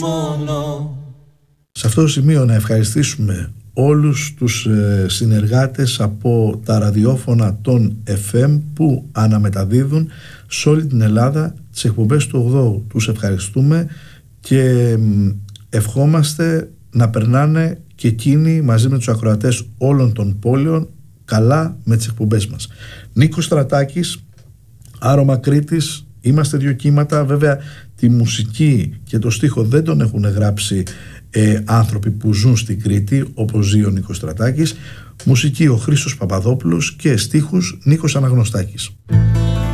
Σε αυτό το σημείο να ευχαριστήσουμε όλους τους συνεργάτες από τα ραδιόφωνα των FM που αναμεταδίδουν σε όλη την Ελλάδα τις εκπομπές του 8. Τους ευχαριστούμε και ευχόμαστε να περνάνε και εκείνοι μαζί με τους ακροατές όλων των πόλεων καλά με τις εκπομπές μας. Νίκος Στρατάκης, Άρωμα Κρήτης, είμαστε δύο κύματα. Βέβαια τη μουσική και το στίχο δεν τον έχουν γράψει άνθρωποι που ζουν στην Κρήτη όπως ζει ο Νίκος Στρατάκης. Μουσική ο Χρήστος Παπαδόπουλος και στίχους Νίκος Αναγνωστάκης.